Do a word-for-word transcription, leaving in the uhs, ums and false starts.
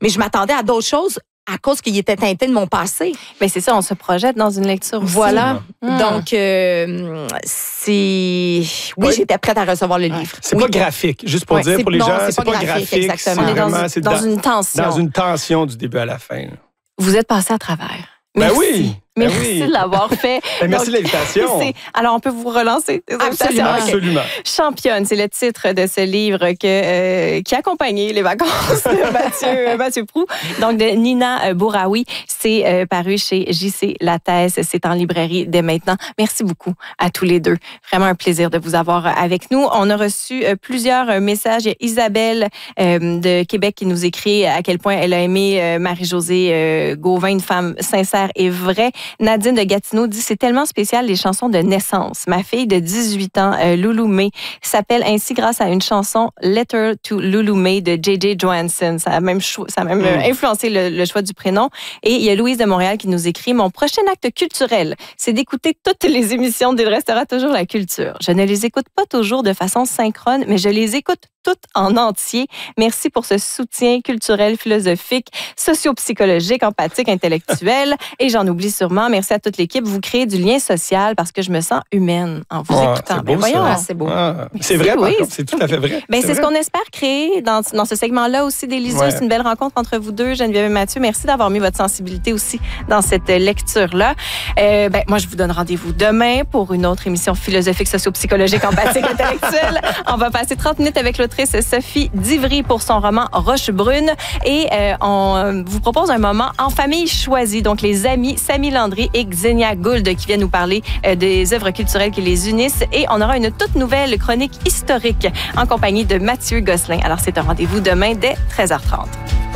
mais je m'attendais à d'autres choses à cause qu'il était teinté de mon passé. Mais c'est ça, on se projette dans une lecture aussi. Voilà. Mmh. Donc, euh, c'est... Oui, Oui. j'étais prête à recevoir le livre. C'est oui. pas graphique, juste pour Ouais, dire c'est- pour les non, gens, c'est c'est pas pas graphique, graphique, exactement. c'est On est dans, vraiment, une- c'est dans dans, une tension. dans une tension du début à la fin. là. Vous êtes passé à travers. Ben Merci. oui, ben Merci oui. de l'avoir fait. Ben, merci Donc, de l'invitation. c'est- Alors, on peut vous relancer des Absolument. invitations. OK. Absolument. Championne, c'est le titre de ce livre que, euh, qui accompagnait les vacances de Mathieu, Mathieu Proulx. Donc, de Nina euh, Bouraoui. C'est euh, paru chez J C Lattès. C'est en librairie dès maintenant. Merci beaucoup à tous les deux. Vraiment un plaisir de vous avoir avec nous. On a reçu euh, plusieurs euh, messages. Il y a Isabelle euh, de Québec qui nous écrit à quel point elle a aimé euh, Marie-Josée euh, Gauvin, une femme sincère et vraie. Nadine de Gatineau dit « C'est tellement spécial, les chansons de naissance. Ma fille de dix-huit ans, euh, Loulou May, s'appelle ainsi grâce à une chanson « Letter to Loulou May » de J J Johansson. Ça a même, cho- ça a même euh, influencé le, le choix du prénom. Et il y a Louise de Montréal qui nous écrit « Mon prochain acte culturel, c'est d'écouter toutes les émissions d'Il restera toujours la culture. Je ne les écoute pas toujours de façon synchrone, mais je les écoute toutes en entier. Merci pour ce soutien culturel, philosophique, socio-psychologique, empathique, intellectuel. Et j'en oublie sûrement. Merci à toute l'équipe. Vous créez du lien social parce que je me sens humaine en vous Ah, écoutant. c'est beau, Ben voyons. ça. Ah, c'est beau. Ah, c'est vrai, par oui. contre, c'est tout à fait vrai. Ben, c'est ce vrai. qu'on espère créer dans, dans ce segment-là aussi délicieux. Ouais. C'est une belle rencontre entre vous deux, Geneviève et Mathieu. Merci d'avoir mis votre sensibilité aussi dans cette lecture-là. Euh, ben, moi, je vous donne rendez-vous demain pour une autre émission philosophique, socio-psychologique, empathique, intellectuelle. On va passer trente minutes avec l'autrice Sophie Divry pour son roman Roche-Brune. Et euh, on vous propose un moment en famille choisie. Donc, les amis Samy Landry et Xenia Gould qui viennent nous parler euh, des œuvres culturelles qui les unissent. Et on aura une toute nouvelle chronique historique en compagnie de Mathieu Gosselin. Alors, c'est un rendez-vous demain dès treize heures trente.